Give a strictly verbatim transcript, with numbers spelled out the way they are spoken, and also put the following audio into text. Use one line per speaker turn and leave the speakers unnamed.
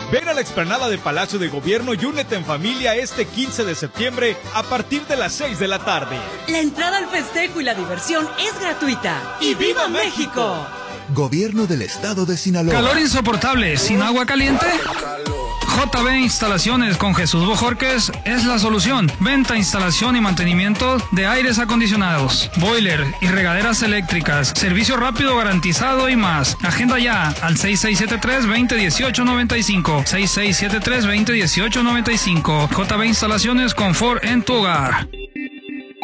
Ven a la explanada de Palacio de Gobierno y únete en familia este quince de septiembre a partir de las seis de la tarde.
La entrada al festejo y la diversión es gratuita. ¡Y viva México!
Gobierno del Estado de Sinaloa.
¿Calor insoportable sin agua caliente? J B Instalaciones con Jesús Bojorques es la solución. Venta, instalación y mantenimiento de aires acondicionados, boiler y regaderas eléctricas, servicio rápido garantizado y más. Agenda ya al seis seis siete tres, dos cero uno ocho, nueve cinco, seis seis siete tres, dos cero uno ocho, nueve cinco. J B Instalaciones, confort en tu hogar.